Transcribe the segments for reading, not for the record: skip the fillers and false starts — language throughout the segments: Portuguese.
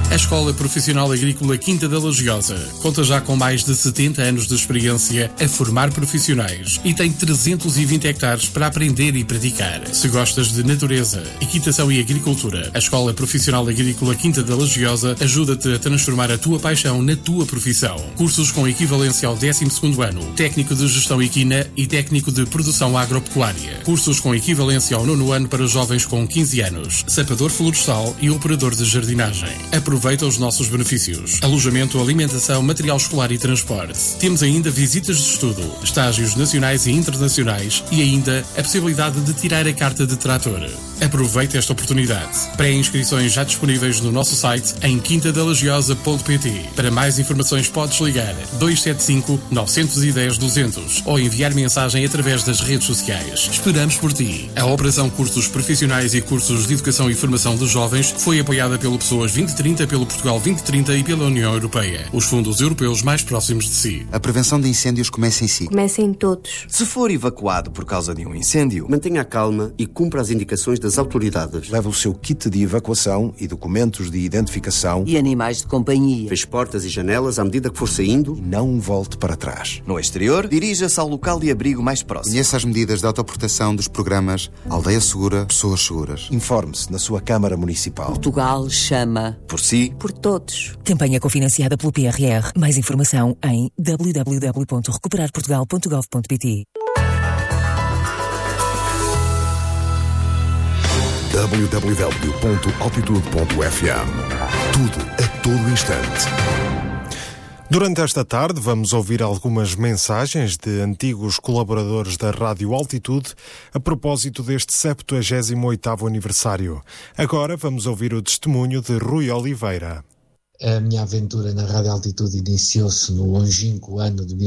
A Escola Profissional Agrícola Quinta da Lagiosa conta já com mais de 70 anos de experiência a formar profissionais e tem 320 hectares para aprender e praticar. Se gostas de natureza, equitação e agricultura, a Escola Profissional Agrícola Quinta da Lagiosa ajuda-te a transformar a tua paixão na tua profissão. Cursos com equivalência ao 12º ano, técnico de gestão equina e técnico de produção agropecuária. Cursos com equivalência ao 9º ano para jovens com 15 anos, sapador florestal e operador de jardinagem. Aproveita os nossos benefícios: alojamento, alimentação, material escolar e transporte. Temos ainda visitas de estudo, estágios nacionais e internacionais e ainda a possibilidade de tirar a carta de trator. Aproveite esta oportunidade. Pré-inscrições já disponíveis no nosso site em quintadalagiosa.pt. Para mais informações podes ligar 275 910 200 ou enviar mensagem através das redes sociais. Esperamos por ti. A Operação Cursos Profissionais e Cursos de Educação e Formação dos Jovens foi apoiada pelo Pessoas 2030, pelo Portugal 2030 e pela União Europeia, os fundos europeus mais próximos de si. A prevenção de incêndios começa em si. Começa em todos. Se for evacuado por causa de um incêndio, mantenha a calma e cumpra as indicações das autoridades. Leve o seu kit de evacuação e documentos de identificação. E animais de companhia. Feche portas e janelas à medida que for saindo. E não volte para trás. No exterior, dirija-se ao local de abrigo mais próximo. Conheça as medidas de autoproteção dos programas Aldeia Segura, Pessoas Seguras. Informe-se na sua Câmara Municipal. Portugal chama. Por si. Por todos. Campanha cofinanciada pelo PRR. Mais informação em www.recuperarportugal.gov.pt. www.altitude.fm. Tudo a todo instante. Durante esta tarde vamos ouvir algumas mensagens de antigos colaboradores da Rádio Altitude a propósito deste 78º aniversário. Agora vamos ouvir o testemunho de Rui Oliveira. A minha aventura na Rádio Altitude iniciou-se no longínquo ano de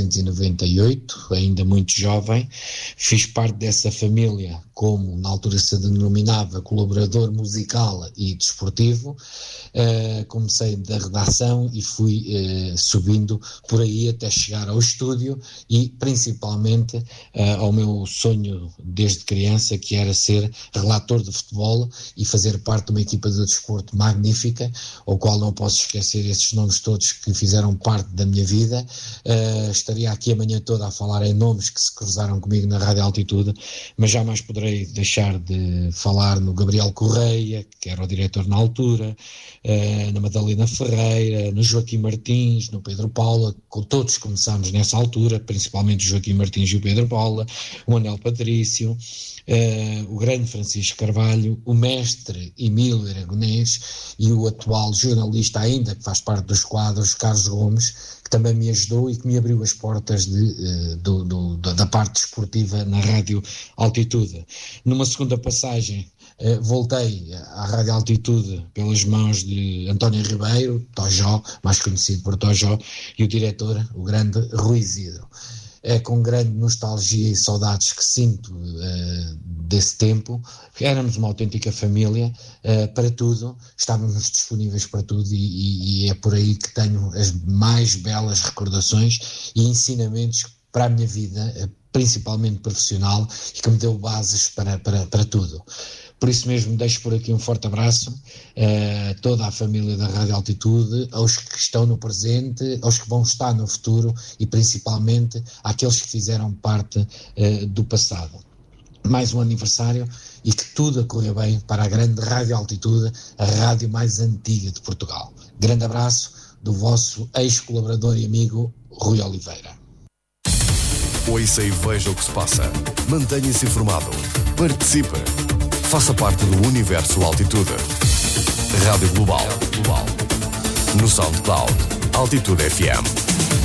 1998, ainda muito jovem. Fiz parte dessa família como, na altura se denominava, colaborador musical e desportivo. Comecei da redação e fui subindo por aí até chegar ao estúdio e principalmente ao meu sonho desde criança, que era ser relator de futebol e fazer parte de uma equipa de desporto magnífica, ao qual não posso esquecer esses nomes todos que fizeram parte da minha vida. Estaria aqui a manhã toda a falar em nomes que se cruzaram comigo na Rádio Altitude, mas jamais poderei deixar de falar no Gabriel Correia, que era o diretor na altura, na Madalena Ferreira, no Joaquim Martins, no Pedro Paula, com todos começámos nessa altura, principalmente o Joaquim Martins e o Pedro Paula, o Anel Patrício, o grande Francisco Carvalho, o mestre Emílio Aragonês e o atual jornalista ainda, que faz parte dos quadros, Carlos Gomes, que também me ajudou e que me abriu as portas da parte desportiva na Rádio Altitude. Numa segunda passagem, voltei à Rádio Altitude pelas mãos de António Ribeiro, Tojó, mais conhecido por Tojó, e o diretor, o grande Rui Isidro. É com grande nostalgia e saudades que sinto desse tempo. Éramos uma autêntica família para tudo, estávamos disponíveis para tudo e é por aí que tenho as mais belas recordações e ensinamentos para a minha vida, principalmente profissional, e que me deu bases para tudo. Por isso mesmo deixo por aqui um forte abraço a toda a família da Rádio Altitude, aos que estão no presente, aos que vão estar no futuro e principalmente àqueles que fizeram parte do passado. Mais um aniversário e que tudo a correr bem para a grande Rádio Altitude, a rádio mais antiga de Portugal. Grande abraço do vosso ex-colaborador e amigo Rui Oliveira. Ouça e veja o que se passa. Mantenha-se informado. Participe. Faça parte do Universo Altitude. Rádio Global. No SoundCloud. Altitude FM.